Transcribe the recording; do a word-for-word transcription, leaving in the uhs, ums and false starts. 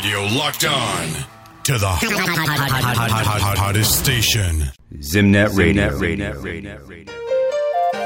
You're locked on to the hot, hot, hot, hot, hot, hottest station. Zimnet Radio.